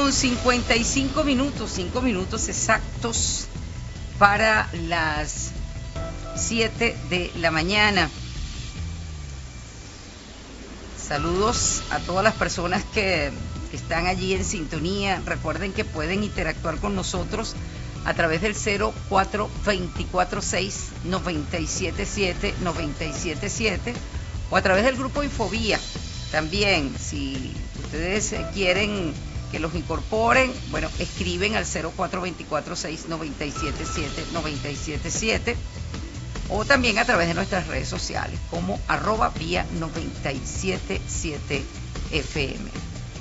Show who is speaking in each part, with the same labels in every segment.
Speaker 1: con 55 minutos, 5 minutos exactos para las 7 de la mañana. Saludos a todas las personas que están allí en sintonía. Recuerden que pueden interactuar con nosotros a través del 04-246-977-977 o a través del grupo Infovía. También, si ustedes quieren que los incorporen, bueno, escriben al 04-246-977-977 o también a través de nuestras redes sociales como @vía 977 FM.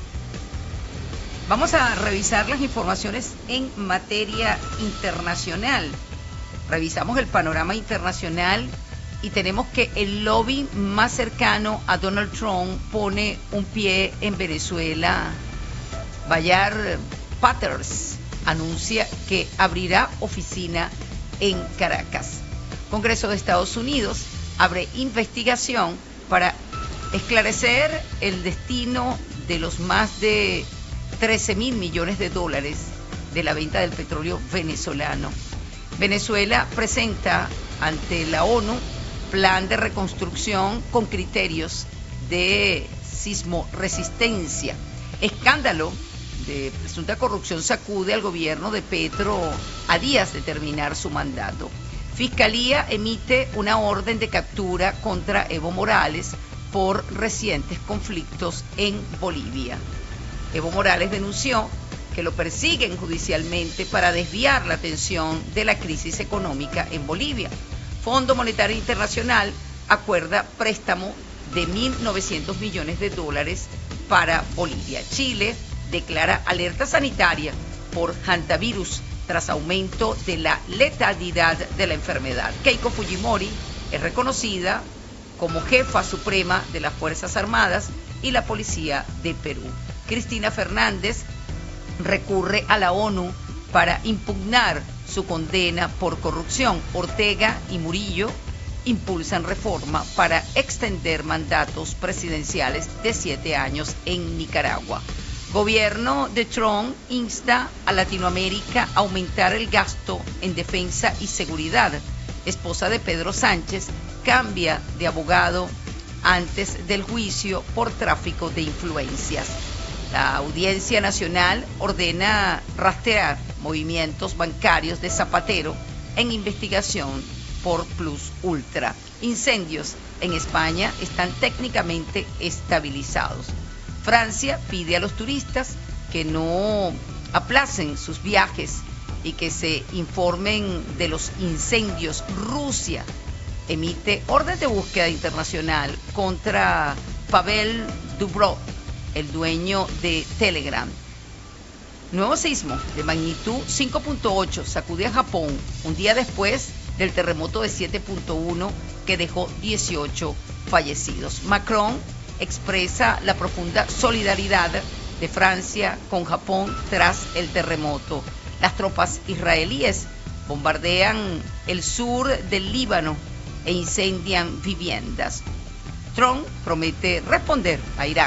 Speaker 1: Vamos a revisar las informaciones en materia internacional. Revisamos el panorama internacional y tenemos que el lobby más cercano a Donald Trump pone un pie en Venezuela. Bayard Patters anuncia que abrirá oficina en Caracas. Congreso de Estados Unidos abre investigación para esclarecer el destino de los más de 13.000 millones de dólares de la venta del petróleo venezolano. Venezuela presenta ante la ONU plan de reconstrucción con criterios de sismoresistencia. Escándalo de presunta corrupción sacude al gobierno de Petro a días de terminar su mandato. Fiscalía emite una orden de captura contra Evo Morales por recientes conflictos en Bolivia. Evo Morales denunció que lo persiguen judicialmente para desviar la atención de la crisis económica en Bolivia. Fondo Monetario Internacional acuerda préstamo de 1.900 millones de dólares para Bolivia. Chile declara alerta sanitaria por hantavirus tras aumento de la letalidad de la enfermedad. Keiko Fujimori es reconocida como jefa suprema de las Fuerzas Armadas y la Policía de Perú. Cristina Fernández recurre a la ONU para impugnar su condena por corrupción. Ortega y Murillo impulsan reforma para extender mandatos presidenciales de 7 años en Nicaragua. Gobierno de Trump insta a Latinoamérica a aumentar el gasto en defensa y seguridad. Esposa de Pedro Sánchez cambia de abogado antes del juicio por tráfico de influencias. La Audiencia Nacional ordena rastrear movimientos bancarios de Zapatero en investigación por Plus Ultra. Incendios en España están técnicamente estabilizados. Francia pide a los turistas que no aplacen sus viajes y que se informen de los incendios. Rusia emite orden de búsqueda internacional contra Pavel Durov, el dueño de Telegram. Nuevo sismo de magnitud 5.8 sacude a Japón un día después del terremoto de 7.1 que dejó 18 fallecidos. Macron expresa la profunda solidaridad de Francia con Japón tras el terremoto. Las tropas israelíes bombardean el sur del Líbano e incendian viviendas. Trump promete responder a Irán